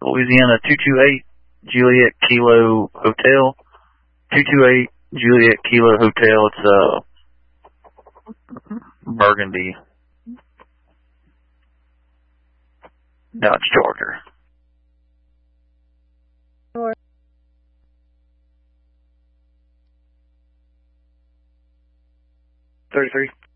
Louisiana 228 Juliet Kilo Hotel. 228 Juliet Kilo Hotel. It's Burgundy Dodge Charger. 33.